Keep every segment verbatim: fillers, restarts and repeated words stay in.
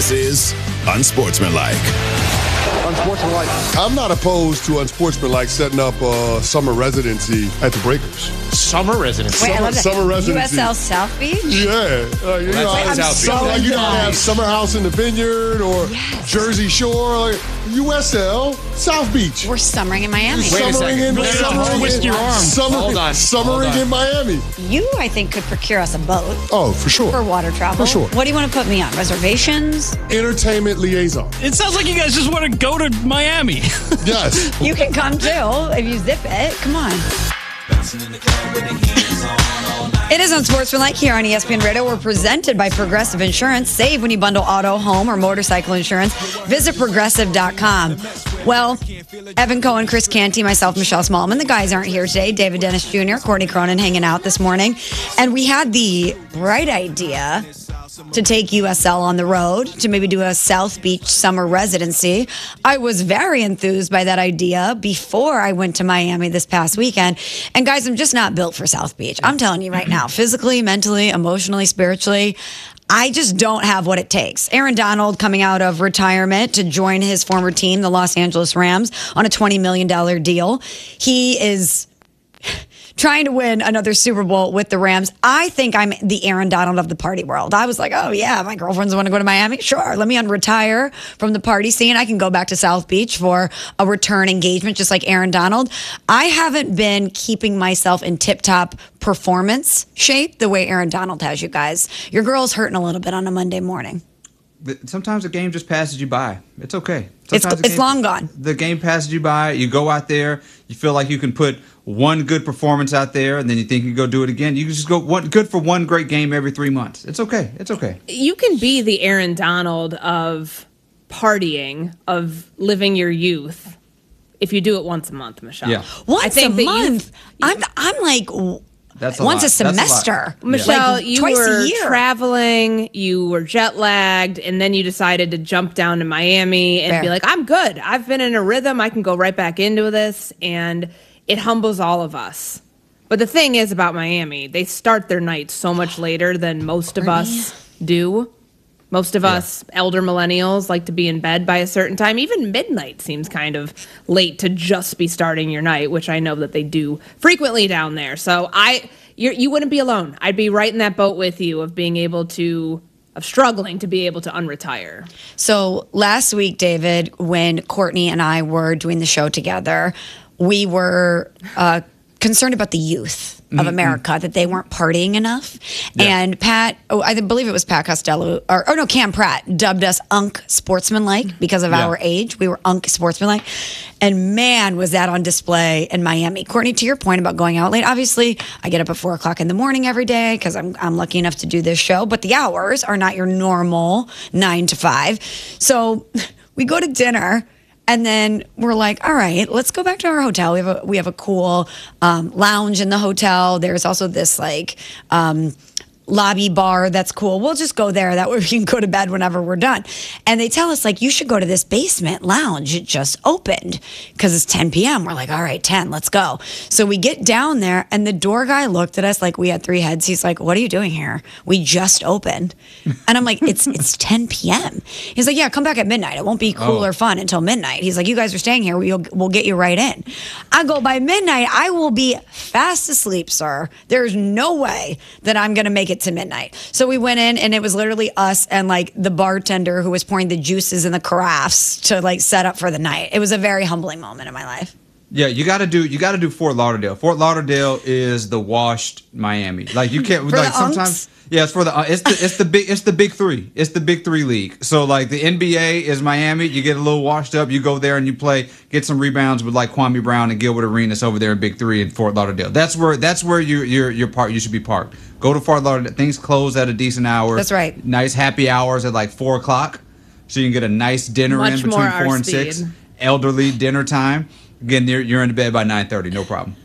This is Unsportsmanlike. Unsportsmanlike. I'm not opposed to unsportsmanlike setting up a summer residency at the Breakers. Summer residency. Wait, I Summer, love that. summer residency. U S L South Beach? Yeah. Uh, you know, That's like, South Beach. some- like you don't have Nice. Summer House in the Vineyard or Yes. Jersey Shore. Like, U S L South Beach. We're summering in Miami. Wait a Summering second. in, No, no, no, summering twist in, your arm. Summer, Hold on. Summering Hold on. in Miami. You, I think, could procure us a boat Oh, for sure. for water travel. For sure. What do you want to put me on? Reservations? Entertainment liaison. It sounds like you guys just want to go to Miami. Yes. You can come too if you zip it. Come on. It is Unsportsmanlike here on E S P N Radio. We're presented by Progressive Insurance. Save when you bundle auto, home, or motorcycle insurance. Visit progressive dot com. Well, Evan Cohen, Chris Canty, myself, Michelle Smallman. The guys aren't here today. David Dennis Junior, Courtney Cronin hanging out this morning. And we had the bright idea to take U S L on the road to maybe do a South Beach summer residency. I was very enthused by that idea before I went to Miami this past weekend. And guys, I'm just not built for South Beach. I'm telling you right now, physically, mentally, emotionally, spiritually, I just don't have what it takes. Aaron Donald coming out of retirement to join his former team, the Los Angeles Rams, on a twenty million dollars deal. He is trying to win another Super Bowl with the Rams. I think I'm the Aaron Donald of the party world. I was like, oh yeah, my girlfriends want to go to Miami. Sure, let me unretire from the party scene. I can go back to South Beach for a return engagement, just like Aaron Donald. I haven't been keeping myself in tip-top performance shape the way Aaron Donald has, you guys. Your girl's hurting a little bit on a Monday morning. Sometimes the game just passes you by. It's okay. It's, Sometimes the it's game- long gone. The game passes you by. You go out there. You feel like you can put one good performance out there, and then you think you can go do it again. You can just go one good for one great game every three months. It's okay. It's okay. You can be the Aaron Donald of partying, of living your youth, if you do it once a month, Michelle. Yeah. Once I think a that you- month. I'm, I'm like... That's a Once lot. a semester. That's a lot. Michelle, Like, you twice a were year. traveling, you were jet lagged, and then you decided to jump down to Miami and Fair. be like, I'm good. I've been in a rhythm. I can go right back into this. And it humbles all of us. But the thing is about Miami, they start their night so much later than most of us do. Most of us elder millennials like to be in bed by a certain time. Even midnight seems kind of late to just be starting your night, which I know that they do frequently down there. So I, you're, you wouldn't be alone. I'd be right in that boat with you of being able to, of struggling to be able to unretire. So last week, David, when Courtney and I were doing the show together, we were uh, concerned about the youth of America, that they weren't partying enough. Yeah. And Pat, oh, I believe it was Pat Costello, or oh no, Cam Pratt dubbed us Unk Sportsmanlike because of Yeah. our age. We were Unk Sportsmanlike. And man, was that on display in Miami. Courtney, to your point about going out late, obviously I get up at four o'clock in the morning every day because I'm, I'm lucky enough to do this show, but the hours are not your normal nine to five. So we go to dinner. And then we're like, all right, let's go back to our hotel. We have a we have a cool um, lounge in the hotel. There's also this like um, lobby bar that's cool. We'll just go there. That way we can go to bed whenever we're done. And they tell us like, you should go to this basement lounge. It just opened because it's ten p.m. We're like, all right, ten, let's go. So we get down there and the door guy looked at us like we had three heads. He's like, what are you doing here? We just opened. And I'm like, it's it's ten p.m. He's like, yeah, come back at midnight. It won't be cool Oh. or fun until midnight. He's like, you guys are staying here. We'll, we'll get you right in. I go, by midnight, I will be fast asleep, sir. There's no way that I'm going to make it to midnight. So we went in and it was literally us and like the bartender who was pouring the juices in the carafes to like set up for the night. It was a very humbling moment in my life. Yeah, you got to do you got to do Fort Lauderdale. Fort Lauderdale is the washed Miami. Like you can't For like the unks? sometimes. Yeah, it's for the uh, it's the it's the big it's the big three. It's the big three league. So like the N B A is Miami. You get a little washed up. You go there and you play, get some rebounds with like Kwame Brown and Gilbert Arenas over there in Big Three in Fort Lauderdale. That's where that's where you you're you're part. You should be parked. Go to Fort Lauderdale. Things close at a decent hour. That's right. Nice happy hours at like four o'clock, so you can get a nice dinner Much in more between four our and six. speed. Elderly dinner time. Again, you're you're in bed by nine thirty. No problem.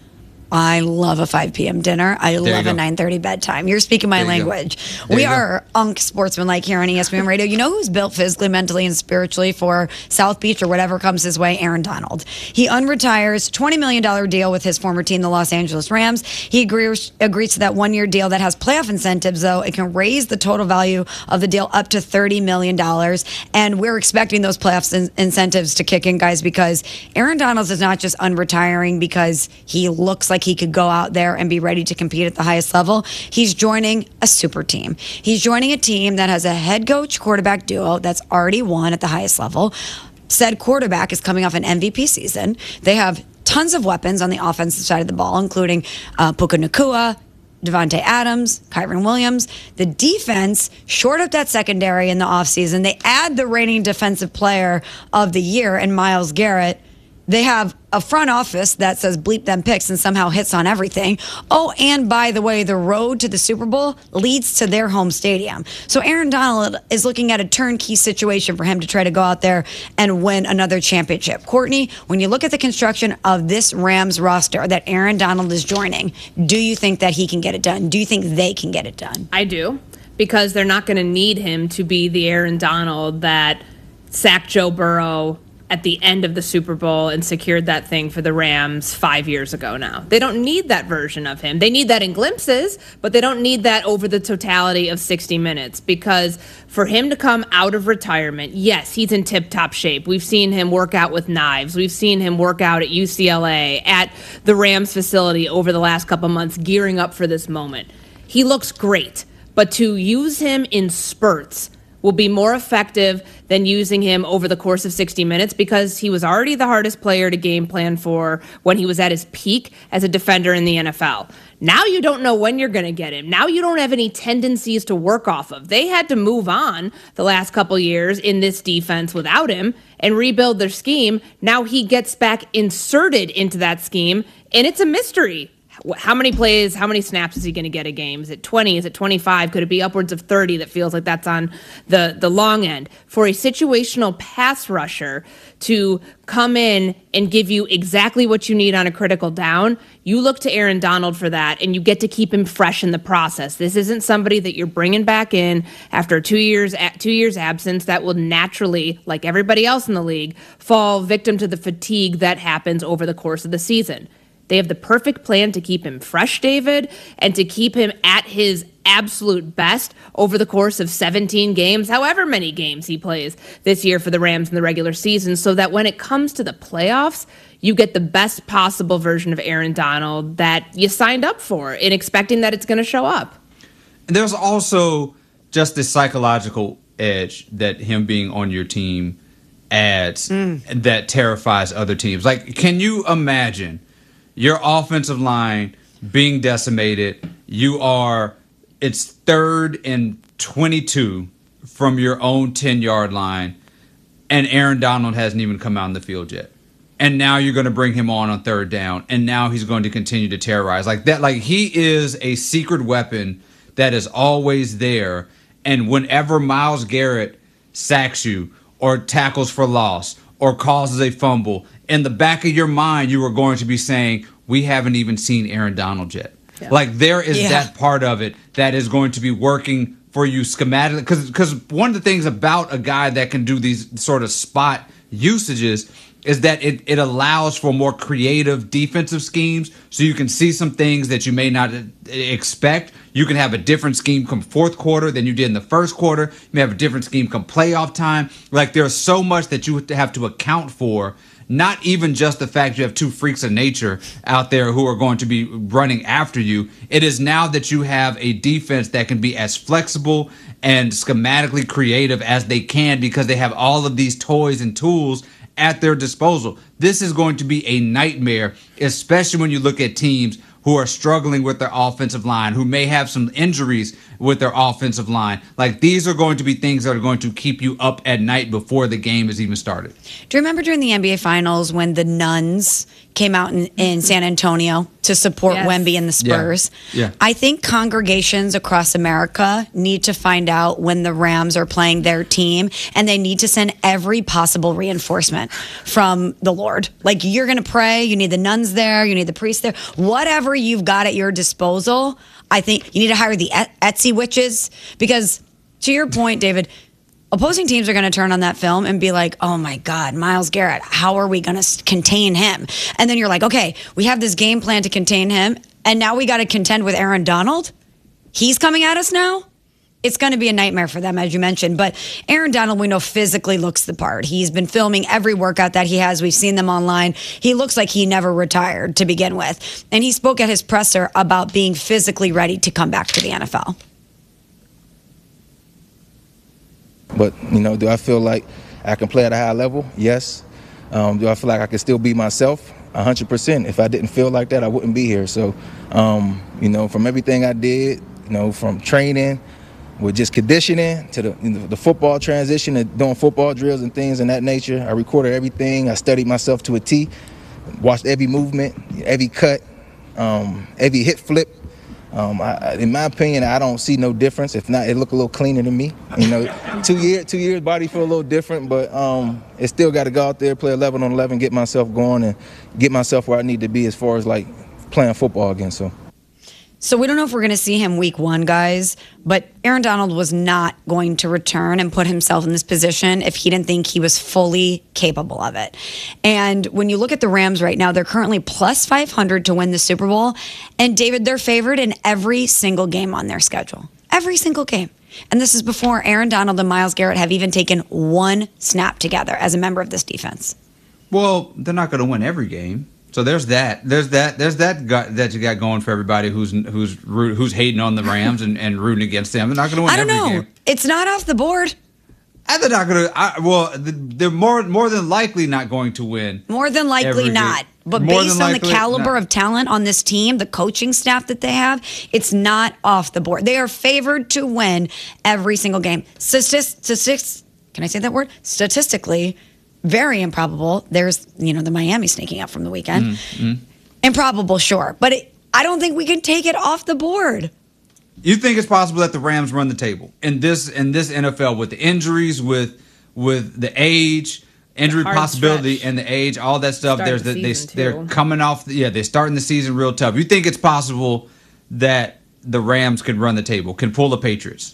I love a five p.m. dinner. I There love you a go. nine thirty bedtime. You're speaking my There you go. language. There We you go. are unk sportsmanlike here on E S P N Radio. You know who's built physically, mentally, and spiritually for South Beach or whatever comes his way? Aaron Donald. He unretires, twenty million dollars deal with his former team, the Los Angeles Rams. He agrees, agrees to that one-year deal that has playoff incentives, though. It can raise the total value of the deal up to thirty million dollars. And we're expecting those playoff in- incentives to kick in, guys, because Aaron Donald is not just unretiring because he looks like he could go out there and be ready to compete at the highest level. He's joining a super team. He's joining a team that has a head coach quarterback duo that's already won at the highest level. Said quarterback is coming off an M V P season. They have tons of weapons on the offensive side of the ball, including uh, Puka Nacua, Devontae Adams, Kyron Williams. The defense shored up that secondary in the offseason. They add the reigning defensive player of the year in Myles Garrett. They have a front office that says bleep them picks and somehow hits on everything. Oh, and by the way, the road to the Super Bowl leads to their home stadium. So Aaron Donald is looking at a turnkey situation for him to try to go out there and win another championship. Courtney, when you look at the construction of this Rams roster that Aaron Donald is joining, do you think that he can get it done? Do you think they can get it done? I do, because they're not going to need him to be the Aaron Donald that sacked Joe Burrow at the end of the Super Bowl and secured that thing for the Rams five years ago now. They don't need that version of him. They need that in glimpses, but they don't need that over the totality of sixty minutes, because for him to come out of retirement, yes, he's in tip-top shape. We've seen him work out with knives. We've seen him work out at U C L A, at the Rams facility over the last couple months, gearing up for this moment. He looks great, but to use him in spurts will be more effective than using him over the course of sixty minutes, because he was already the hardest player to game plan for when he was at his peak as a defender in the N F L. Now you don't know when you're going to get him. Now you don't have any tendencies to work off of. They had to move on the last couple years in this defense without him and rebuild their scheme. Now he gets back inserted into that scheme, and it's a mystery. How many plays, how many snaps is he going to get a game? Is it twenty? Is it twenty-five? Could it be upwards of thirty? That feels like that's on the, the long end. For a situational pass rusher to come in and give you exactly what you need on a critical down, you look to Aaron Donald for that, and you get to keep him fresh in the process. This isn't somebody that you're bringing back in after two years two years absence that will naturally, like everybody else in the league, fall victim to the fatigue that happens over the course of the season. They have the perfect plan to keep him fresh, David, and to keep him at his absolute best over the course of seventeen games, however many games he plays this year for the Rams in the regular season, so that when it comes to the playoffs, you get the best possible version of Aaron Donald that you signed up for, in expecting that it's going to show up. There's also just this psychological edge that him being on your team adds mm. that terrifies other teams. Like, can you imagine your offensive line being decimated? You are, it's third and twenty-two from your own ten-yard line, and Aaron Donald hasn't even come out on the field yet. And now you're going to bring him on on third down, and now he's going to continue to terrorize. Like that, like he is a secret weapon that is always there. And whenever Myles Garrett sacks you or tackles for loss or causes a fumble, in the back of your mind, you are going to be saying, we haven't even seen Aaron Donald yet. Yeah. Like there is yeah. that part of it that is going to be working for you schematically. Because because one of the things about a guy that can do these sort of spot usages is that it, it allows for more creative defensive schemes, so you can see some things that you may not expect. You can have a different scheme come fourth quarter than you did in the first quarter. You may have a different scheme come playoff time. Like there's so much that you have to account for. Not even just the fact you have two freaks of nature out there who are going to be running after you. It is now that you have a defense that can be as flexible and schematically creative as they can, because they have all of these toys and tools at their disposal. This is going to be a nightmare, especially when you look at teams who are struggling with their offensive line, who may have some injuries with their offensive line. Like, these are going to be things that are going to keep you up at night before the game has even started. Do you remember during the N B A Finals when the Nuns came out in, in San Antonio to support Yes. Wemby and the Spurs? Yeah. Yeah. I think congregations across America need to find out when the Rams are playing their team, and they need to send every possible reinforcement from the Lord. Like, you're going to pray, you need the nuns there, you need the priests there, whatever you've got at your disposal. I think you need to hire the Etsy witches, because to your point, David, opposing teams are going to turn on that film and be like, oh my God, Myles Garrett, how are we going to contain him? And then you're like, okay, we have this game plan to contain him, and now we got to contend with Aaron Donald? He's coming at us now? It's going to be a nightmare for them, as you mentioned. But Aaron Donald, we know, physically looks the part. He's been filming every workout that he has. We've seen them online. He looks like he never retired to begin with. And he spoke at his presser about being physically ready to come back to the N F L. But, you know, do I feel like I can play at a high level? Yes. Um, do I feel like I can still be myself? one hundred percent. If I didn't feel like that, I wouldn't be here. So, um, you know, from everything I did, you know, from training with just conditioning to the, you know, the football transition and doing football drills and things in that nature, I recorded everything. I studied myself to a T, watched every movement, every cut, um, every hit flip. Um, I, in my opinion, I don't see no difference. If not, it look a little cleaner to me. You know, two years, two years, body feel a little different, but um, it still got to go out there, play eleven on eleven, get myself going, and get myself where I need to be as far as like playing football again. So. So we don't know if we're going to see him week one, guys, but Aaron Donald was not going to return and put himself in this position if he didn't think he was fully capable of it. And when you look at the Rams right now, they're currently plus five hundred to win the Super Bowl. And David, they're favored in every single game on their schedule. Every single game. And this is before Aaron Donald and Myles Garrett have even taken one snap together as a member of this defense. Well, they're not going to win every game. So there's that. There's that. There's that got, that you got going for everybody who's who's who's hating on the Rams and, and rooting against them. They're not going to win I don't every know. game. It's not off the board. And they're not going to. Well, they're more more than likely not going to win. More than likely every not. game. But More based than on likely the caliber not. of talent on this team, the coaching staff that they have, it's not off the board. They are favored to win every single game. Statistics, can I say that word? Statistically, very improbable. There's, you know, the Miami sneaking up from the weekend. Mm-hmm. Improbable, sure. But it, I don't think we can take it off the board. You think it's possible that the Rams run the table in this in this N F L with the injuries, with with the age, injury hard possibility, stretch. and the age, all that stuff? Start There's the the, they season, they're too. coming off. The, yeah, they're starting the season real tough. You think it's possible that the Rams could run the table, can pull the Patriots?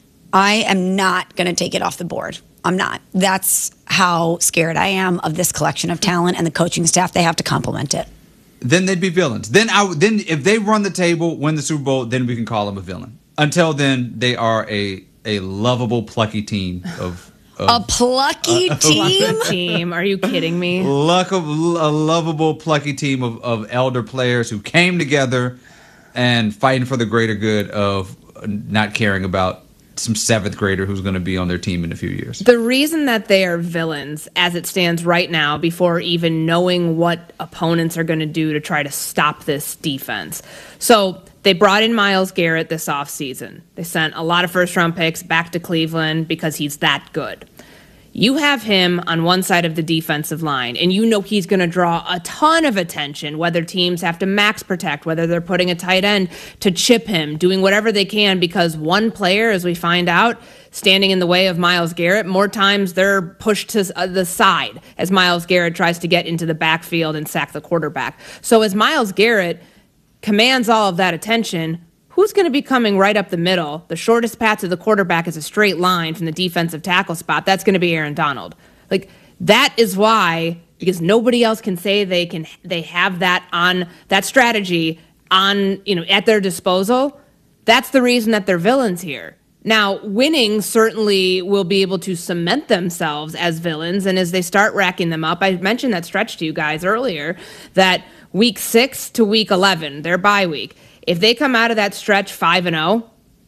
I am not going to take it off the board. I'm not. That's how scared I am of this collection of talent and the coaching staff. They have to complement it. Then they'd be villains. Then I would- then if they run the table, win the Super Bowl, then we can call them a villain. Until then, they are a a lovable, plucky team of. of A plucky team? Team, are you kidding me? Luck of, a lovable, plucky team of, of elder players who came together and fighting for the greater good of not caring about some seventh grader who's going to be on their team in a few years. The reason that they are villains as it stands right now, before even knowing what opponents are going to do to try to stop this defense. So they brought in Myles Garrett this offseason. They sent a lot of first-round picks back to Cleveland because he's that good. You have him on one side of the defensive line, and you know he's going to draw a ton of attention, whether teams have to max protect, whether they're putting a tight end to chip him, doing whatever they can, because one player, as we find out, standing in the way of Myles Garrett, more times they're pushed to the side as Myles Garrett tries to get into the backfield and sack the quarterback. So as Myles Garrett commands all of that attention, who's going to be coming right up the middle? The shortest path to the quarterback is a straight line from the defensive tackle spot. That's going to be Aaron Donald. Like, that is why, because nobody else can say they can, they have that on that strategy on, you know, at their disposal. That's the reason that they're villains here. Now, winning certainly will be able to cement themselves as villains, and as they start racking them up, I mentioned that stretch to you guys earlier, that week six to week eleven, their bye week, if they come out of that stretch five and zero,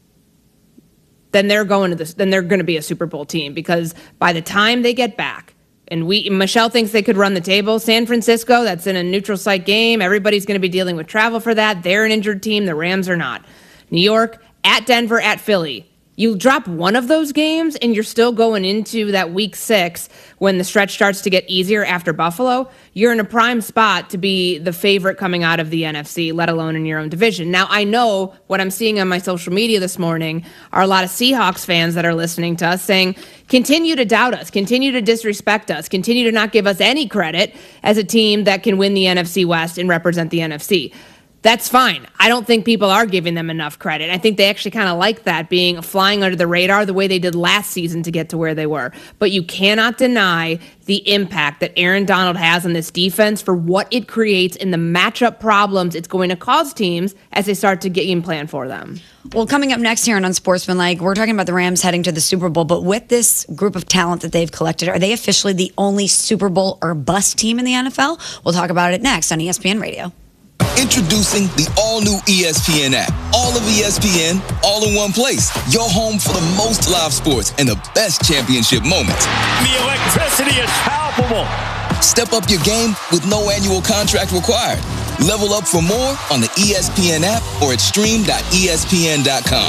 then they're going to this. Then they're going to be a Super Bowl team, because by the time they get back, and we Michelle thinks they could run the table. San Francisco, that's in a neutral site game. Everybody's going to be dealing with travel for that. They're an injured team. The Rams are not. New York at Denver, at Philly. You drop one of those games and you're still going into that week six when the stretch starts to get easier after Buffalo. You're in a prime spot to be the favorite coming out of the N F C, let alone in your own division. Now, I know what I'm seeing on my social media this morning are a lot of Seahawks fans that are listening to us saying, continue to doubt us, continue to disrespect us, continue to not give us any credit as a team that can win the N F C West and represent the N F C. That's fine. I don't think people are giving them enough credit. I think they actually kind of like that, being flying under the radar the way they did last season to get to where they were. But you cannot deny the impact that Aaron Donald has on this defense for what it creates in the matchup problems it's going to cause teams as they start to game plan for them. Well, coming up next here on Unsportsmanlike, we're talking about the Rams heading to the Super Bowl, but with this group of talent that they've collected, are they officially the only Super Bowl or bust team in the N F L? We'll talk about it next on E S P N Radio. Introducing the all-new E S P N app. All of E S P N, all in one place. Your home for the most live sports and the best championship moments. The electricity is palpable. Step up your game with no annual contract required. Level up for more on the E S P N app or at stream dot E S P N dot com.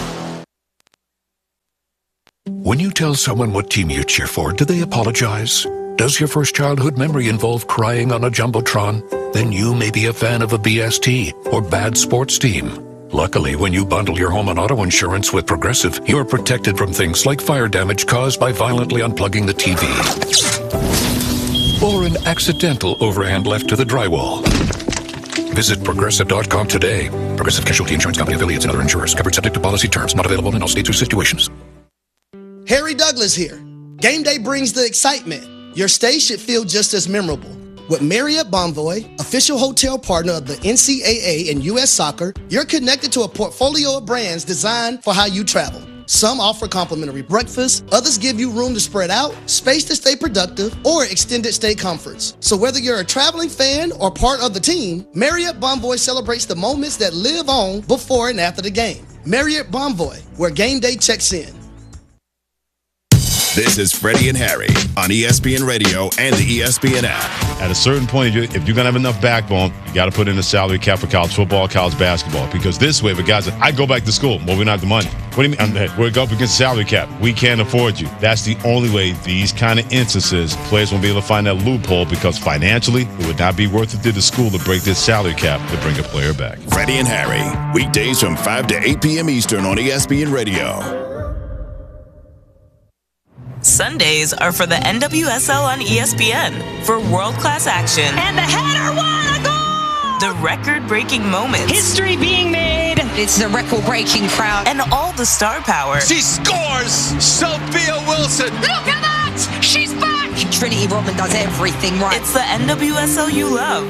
When you tell someone what team you cheer for, do they apologize? Does your first childhood memory involve crying on a Jumbotron? Then you may be a fan of a B S T or bad sports team. Luckily, when you bundle your home and auto insurance with Progressive, you're protected from things like fire damage caused by violently unplugging the T V. Or an accidental overhand left to the drywall. Visit Progressive dot com today. Progressive Casualty Insurance Company affiliates and other insurers. Covered subject to policy terms. Not available in all states or situations. Harry Douglas here. Game day brings the excitement. Your stay should feel just as memorable. With Marriott Bonvoy, official hotel partner of the N C double A and U S Soccer, you're connected to a portfolio of brands designed for how you travel. Some offer complimentary breakfast, others give you room to spread out, space to stay productive, or extended stay comforts. So whether you're a traveling fan or part of the team, Marriott Bonvoy celebrates the moments that live on before and after the game. Marriott Bonvoy, where game day checks in. This is Freddie and Harry on E S P N Radio and the E S P N app. At a certain point, if you're going to have enough backbone, you got to put in a salary cap for college football, college basketball. Because this way, the guys, I go back to school. Well, we don't have the money. What do you mean? I'm, we're up against salary cap. We can't afford you. That's the only way these kind of instances, players won't be able to find that loophole because financially, it would not be worth it to the school to break this salary cap to bring a player back. Freddie and Harry, weekdays from five to eight p.m. Eastern on E S P N Radio. Sundays are for the N W S L on E S P N for world-class action. And the header won a goal! The record-breaking moments. History being made. It's the record-breaking crowd. And all the star power. She scores! Sophia Wilson! Look at that! She's back! Trinity Rodman does everything right. It's the N W S L you love.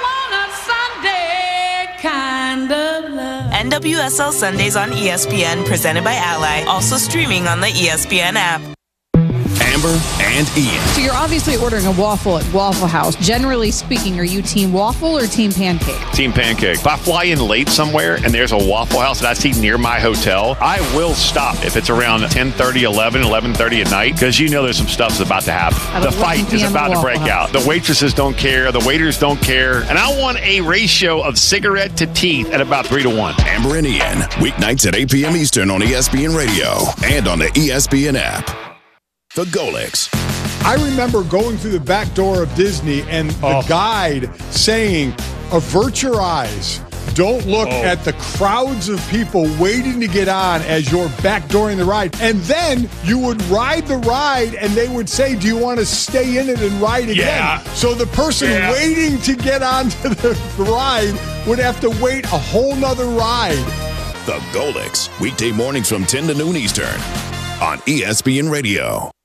I want a Sunday kind of love. N W S L Sundays on E S P N, presented by Ally. Also streaming on the E S P N app. Amber and Ian. So you're obviously ordering a waffle at Waffle House. Generally speaking, are you team waffle or team pancake? Team pancake. If I fly in late somewhere and there's a Waffle House that I see near my hotel, I will stop if it's around ten thirty, eleven, eleven thirty at night, because you know there's some stuff's about to happen. The fight is about to break out. The waitresses don't care. The waiters don't care. And I want a ratio of cigarette to teeth at about three to one. Amber and Ian, weeknights at eight p.m. Eastern on E S P N Radio and on the E S P N app. The Golix. I remember going through the back door of Disney and the oh. guide saying, avert your eyes. Don't look oh. at the crowds of people waiting to get on as you're backdooring the ride. And then you would ride the ride and they would say, do you want to stay in it and ride again? Yeah. So the person yeah. waiting to get onto the ride would have to wait a whole nother ride. The Golix, weekday mornings from ten to noon Eastern on E S P N Radio.